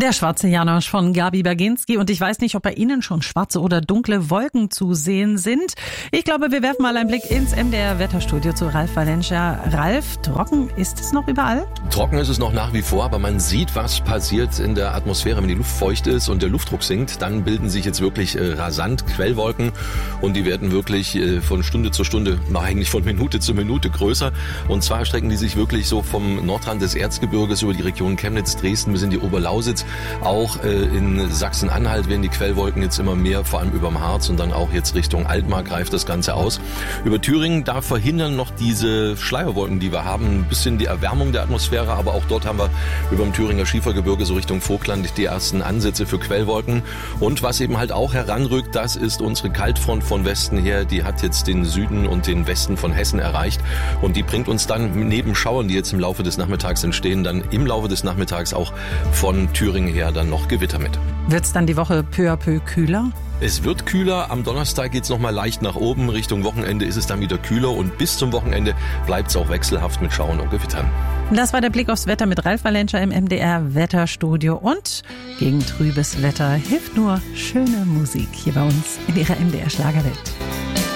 Der schwarze Janosch von Gabi Berginski. Und ich weiß nicht, ob bei Ihnen schon schwarze oder dunkle Wolken zu sehen sind. Ich glaube, wir werfen mal einen Blick ins MDR-Wetterstudio zu Ralf Valencia. Ralf, trocken ist es noch überall? Trocken ist es noch nach wie vor, aber man sieht, was passiert in der Atmosphäre. Wenn die Luft feucht ist und der Luftdruck sinkt, dann bilden sich jetzt wirklich rasant Quellwolken. Und die werden wirklich von Stunde zu Stunde, eigentlich von Minute zu Minute größer. Und zwar strecken die sich wirklich so vom Nordrand des Erzgebirges über die Region Chemnitz, Dresden bis in die Oberlausitz. Auch in Sachsen-Anhalt werden die Quellwolken jetzt immer mehr, vor allem überm Harz und dann auch jetzt Richtung Altmark greift das Ganze aus. Über Thüringen, da verhindern noch diese Schleierwolken, die wir haben, ein bisschen die Erwärmung der Atmosphäre, aber auch dort haben wir über dem Thüringer Schiefergebirge so Richtung Vogtland die ersten Ansätze für Quellwolken. Und was eben halt auch heranrückt, das ist unsere Kaltfront von Westen her, die hat jetzt den Süden und den Westen von Hessen erreicht und die bringt uns dann neben Schauern, die jetzt im Laufe des Nachmittags entstehen, dann im Laufe des Nachmittags auch von Thüringen her dann noch Gewitter mit. Wird es dann die Woche peu à peu kühler? Es wird kühler, am Donnerstag geht es nochmal leicht nach oben, Richtung Wochenende ist es dann wieder kühler und bis zum Wochenende bleibt es auch wechselhaft mit Schauern und Gewittern. Das war der Blick aufs Wetter mit Ralf Valencia im MDR-Wetterstudio und gegen trübes Wetter hilft nur schöne Musik hier bei uns in Ihrer MDR-Schlagerwelt.